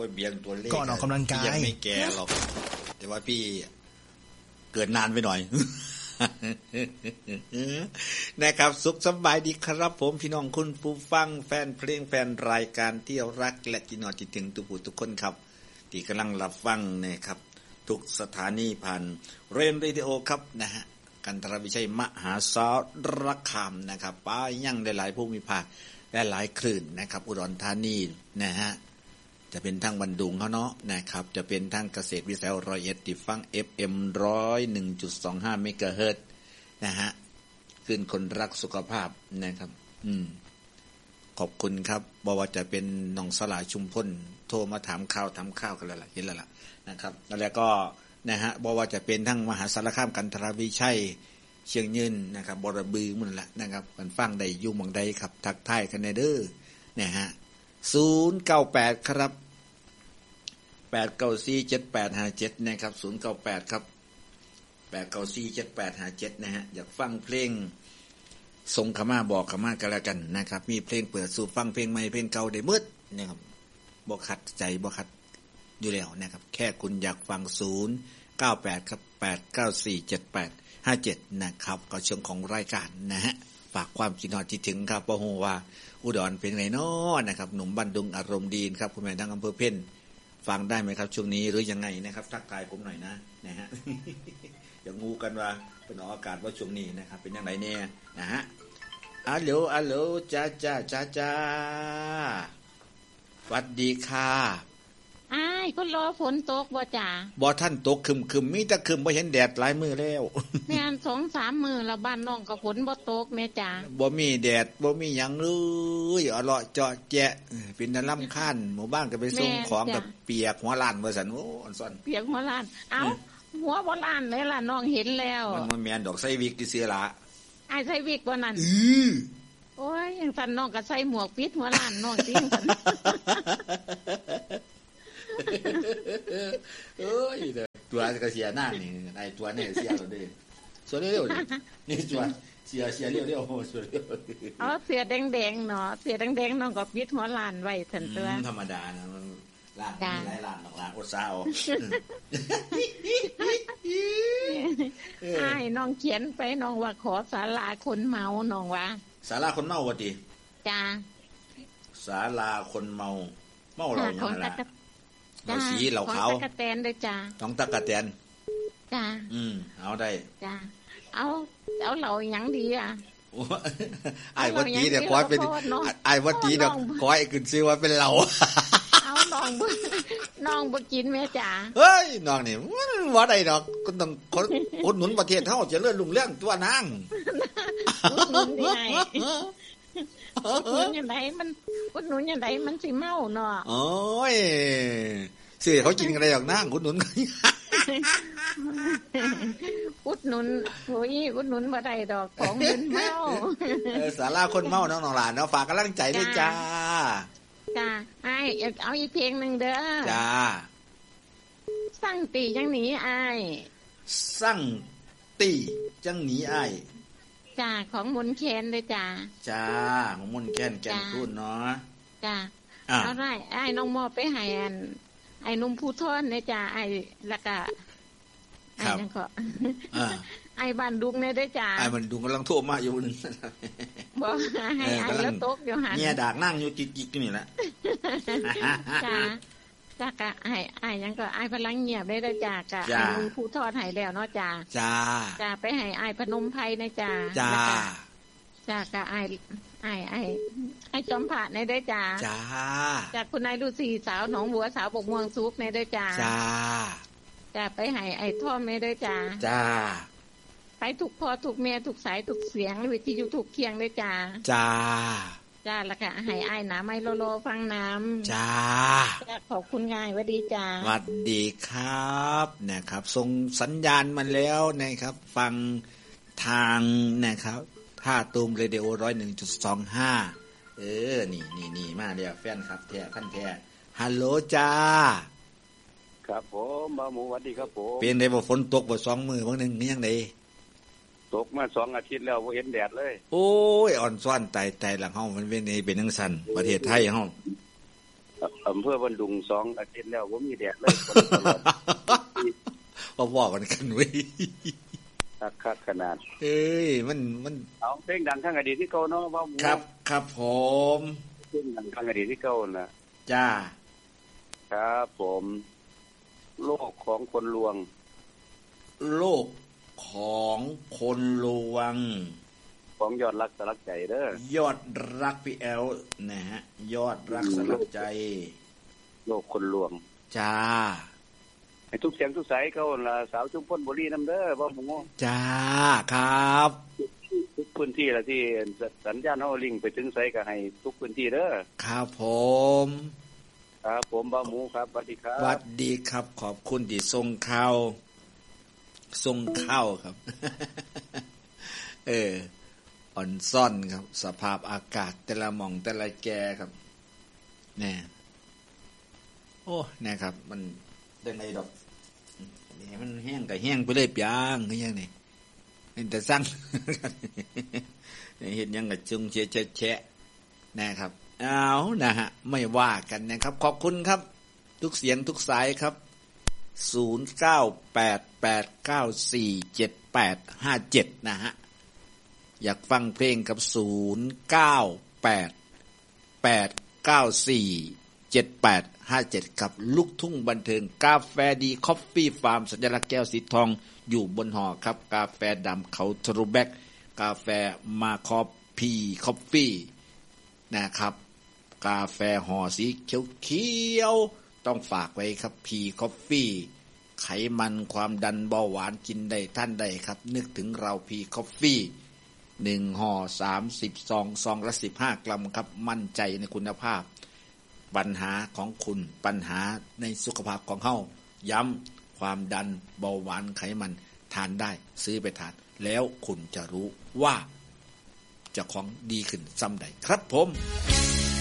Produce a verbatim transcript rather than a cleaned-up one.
ค่อยเบียงตัวเลขก่อนออกกำลังกายยังไม่แก่หรอกแต่ว่าพี่เกิดนานไปหน่อย นะครับสุขสบายดีครับผมพี่น้องคุณผู้ฟังแฟนเพลงแฟนรายการที่รักและที่นอนที่ถึงทุกผู้ทุกคนครับที่กำลังรับฟังนะครับทุกสถานีผ่านเรนเรดิโอครับนะฮะกันตรวิชัยมหาสารคามนะครับป้ายั่งได้หลายภูมิภาคและหลายคลื่นนะครับอุดรธานีนะฮะจะเป็นทางบันดุงเขาเนาะนะครับจะเป็นทางเกษตรวิสัยร้อยเอ็ดที่ฟัง เอฟ เอ็ม หนึ่งศูนย์หนึ่งจุดสองห้า เมกะเฮิรตซ์นะฮะขึ้นคนรักสุขภาพนะครับอืมขอบคุณครับบอกว่าจะเป็นน้องสลาชุมพลโทรมาถามข่าวถามข่าวกันแล้วล่ะเห็นแล้วล่ะนะครับแล้วก็นะฮะบอกว่าจะเป็นทั้งมหาสารคามกันทรวิชัยเชียงยืนนะครับบรบือมุ่นละนะครับกันฟังได้อยู่หม่องใดครับทักทายกันเด้อนะฮะศูนย์เก้าแปดครับแปดเก้าสี่เจ็ดแปดห้าเจ็ดนะครับศูนย์เก้าแปดครับแปดเก้าสี่เจ็ดแปดห้าเจ็ดนะฮะอยากฟังเพลงส่งเข้ามาบอกเข้ามากันแล้วกันนะครับมีเพลงเปิดสู่ฟังเพลงใหม่เพลงเก่าได้หมดนะครับบ่ขัดใจบ่ขัดอยู่แล้วนะครับแค่คุณอยากฟังศูนย์เก้าแปดครับแปดเก้าสี่เจ็ดแปดห้าเจ็ดนะครับก็ช่วงของรายการนะฮะฝากความคิดฮอดคิดถึงครับบ่ฮู้ว่าอุดรเป็นไงน้อนะครับหนุ่มบ้านดุงอารมณ์ดีครับคุณแม่ทั้งอำเภอเพ็ญฟังได้ไหมครับช่วงนี้หรือยังไงนะครับทักทายผมหน่อยนะนะฮะ อย่างงูกันว่าเป็นออกอากาศว่าช่วงนี้นะครับเป็นยังไงเนี่ยนะฮะอัลโหลอัลโหลจ้าจ้าจ้าจ้าสวัสดีค่ะอ้ายก็รอฝนตกบ่จ้าบ่ท่านตกคึมๆมีแต่คึมบ่เห็นแดดหลายมื้อแล้วแม่น สองสาม มื้อแล้วบ้านน้องก็ฝนบ่ตกแม่จ้าบ่มีแดดบ่มีหยังเลยเอาเลาะเจาะแจ๊ะเป็นน่ารำคาญหมู่บ้านก็ไปส่งของกับเปียกหัวล้านว่าซั่นโอ้อันซ่อนเปียกหัวล้านเอ้าหัวบ่ล้านเลยล่ะน้องเห็นแล้วมันบ่แม่นดอกใส่วิกซื่อๆล่ะอ้ายใส่วิกบ่นั่นอือโอ้ยจังซั่นน้องก็ใส่หมวกปิดหัวล้านน้องสิจังซั่นเอ้ยตัวก็เสียหน้านี่ไอ้ตัวนี่เสียแล้วเด้สวยเร็วๆนี่นี่ตัวเสียเสียเร็วๆโอ้สวยเร็วอ๋อเสียแดงๆเนาะเสียแดงๆน้องก็ปิดหัวล้านไว้ซั่นตัวธรรมดานะมันล้านมีหลายล้านดอกล้านอดซาเอาอ้ายน้องเขียนไปน้องว่าขอศาลาคนเมาน้องว่าศาลาคนเมาว่าติจ้าศาลาคนเมาเมาเราอย่างไรล่ะเราสีเราขาวของตะกะแตนด้วยจ้าของตะกะแตนจ้าอืมเอาได้จ้าเอาเอาเหล่าหยังดีอ่ะไอ้วัดตีเนี่ยขอเป็นไอ้วัดตีเนี่ยขอให้ขึ้นชื่อว่าเป็นเราเอาน้องบ่น้องบ่กินแม่จ้าเฮ้ยน้องนี่ว่าได้ดอกก็ต้องอุดหนุนประเทศเฮาเจริญรุ่งเรืองตัวนางอุดหนุนได้อุดหนุนจังได๋มันอุดหนุนจังได๋มันสิเมาเนาะโอ้ยซื้อเขากินกันได้ดอกนางอุดหนุนอุดหนุนโอ้ยอุดหนุนบ่ได้ดอกของมึนเมาเออศาลาคนเมาน้องๆหลานเนาะฝากกำลังใจด้วยจ้าจ้าอ้ายเอาอีกเพลงนึงเด้อจ้าสั่งตีจังหนีอ้ายสั่งตีจังหนีอ้ายจ้าของมนต์แคนเด้อจ้าจ้าของมนต์แคนแก่นคูนเนาะจ้าเอาได้อ้ายน้องมอบไปให้อันไอ้นุ่มผู้ทอนเด้อจ้าอ้ายแล้วก็ไอ้นั่นก็อ่าไอ้บ้านดุงเนี่ยได้จ้าไอ้บ้านดุงกำลังโทรมาอยู่นึงบ่ให้ไอ้แล้วตกอยู่หั่นเนี่ยดากนั่งอยู่จิกๆอยู่นี่แหละจ้าจ้ากะไอ้ไอ้ยังก็ไอ้พลังเงียบได้ได้จ้ากะไอ้นุ่มผู้ทอนให้แล้วเนาะจ้าจ้าจ้าไปให้ไอ้พนมไพรนะจ้าจ้าจ้ากะไอ้ไอ้ไอ้ไอ้จอมผาในได้จ้าจ้าจากคุณนายฤาษีสาวหนองบัวสาวบกม่วงซุกในได้จ้าจ้าจ้าไปให้ไอ้ท่อมในได้จ้าจ้าไปทุกพ่อทุกแม่ทุกสายทุกเสียงวิทยุทุกเคียงได้จ้าจ้าจ้าแล้วก็ให้ไอ้น้ำไอ้โลโลฟังน้ำจ้าจ้าขอบคุณง่ายสวัสดีจ้าสวัสดีครับนะครับส่งสัญญาณมาแล้วนะครับฟังทางนะครับท่าตูมเรดิโอ หนึ่งศูนย์หนึ่งจุดสองห้า เออนี่นี่นี่มาเดี๋ยวแฟนครับแท้พันแท้ฮัลโหลจ้าครับผมบ่าวหมูสวัสดีครับผมเป็นได้บ่ฝนตกบ่สองมื้อบ่นึงนี่ยังไดตกมาสองอาทิตย์แล้วบ่เห็นแดดเลยโอ้ยอ่อนซ้อนตายๆหลังเฮามันเป็นเป็นจังซั่นประเทศไทยเฮาอำเภอบันดุงสองอาทิตย์แล้วบ่มีแดดเลยคนตลอดบ่บอกกันกันเว้ยคักๆขนาดเอ้ยมันมันเอาเพลงดังทางอดีตที่เก่าเนาะว่าครับครับผมเพลงดังทางอดีตที่เก่าน่ะจ้าครับผมโลกของคนลวงโลกของคนลวงของยอดรักสลักใจเด้อยอดรักพี่แอลนะฮะยอดรักสลักใจโลกคนลวงจ้าให้ทุกเสียงทุกสายเขาล่ะสาวชุมพลบุรีนำเด้อบ่หมูจ้าครับทุกพื้นที่ล่ะที่สัญญาณเฮาลิงก์ไปถึงไสก็ให้ทุกพื้นที่เด้อครับผมครับผมบ่หมูครับสวัสดีครับสวัสดีครับขอบคุณที่ส่งข่าวส่งข่าวครับเอออ่อนซ่อนครับสภาพอากาศแต่ละหม่องแต่ละแกครับแน่โอ้แน่ครับมันจังได๋ดอกนี่มันแห้งก็แห้งไปเลยปยางคือหยังนี่เป็นแต่สั่งเฮ็ดหยังก็จุงเชะๆนะครับเอานะฮะไม่ว่ากันนะครับขอบคุณครับทุกเสียงทุกสายครับศูนย์ เก้า แปด แปด เก้า สี่ เจ็ด แปด ห้า เจ็ดนะฮะอยากฟังเพลงกับศูนย์ เก้า แปด แปด เก้า สี่ เจ็ด แปด ห้า เจ็ดกับลูกทุ่งบันเทิงกาแฟดีคอฟฟี่ฟาร์มสัญลักษณ์แก้วสีทองอยู่บนห่อครับกาแฟดำเขาทรูแบกกาแฟมาคอฟพีคอฟฟี่นะครับกาแฟห่อสีเขียวๆต้องฝากไว้ครับพีคอฟฟี่ไขมันความดันเบาหวานกินได้ท่านใดครับนึกถึงเราพีคอฟฟี่หนึ่งห่อสามสิบซองซองละสิบห้ากรัมครับมั่นใจในคุณภาพปัญหาของคุณปัญหาในสุขภาพของเฮาย้ำความดันเบาหวานไขมันทานได้ซื้อไปทานแล้วคุณจะรู้ว่าจะของดีขึ้นซ้ำใดครับผม